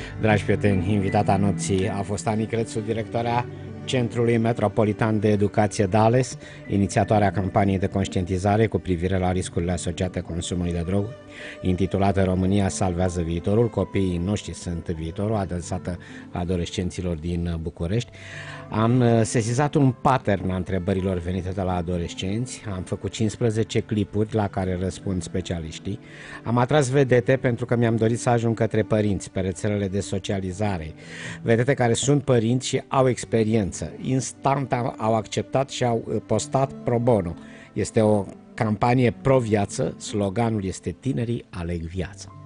Dragi prieteni, invitata nopții a fost Ani Crețu, directoarea Centrului Metropolitan de Educație Dales, inițiatoarea campaniei de conștientizare cu privire la riscurile asociate consumului de droguri, intitulată România salvează viitorul, copiii noștri sunt viitorul, adresată adolescenților din București. Am sesizat un pattern a întrebărilor venite de la adolescenți, am făcut 15 clipuri la care răspund specialiștii, am atras vedete pentru că mi-am dorit să ajung către părinți pe rețelele de socializare, vedete care sunt părinți și au experiență, instant au acceptat și au postat pro bono. Este o campanie pro-viață, sloganul este Tinerii aleg viața.